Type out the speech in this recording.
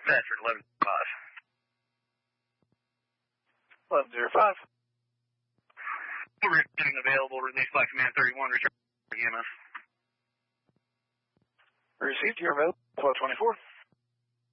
Stafford, 1105. 1105. Returning available, released by Command 31, return EMS. Received, you're available, 1224.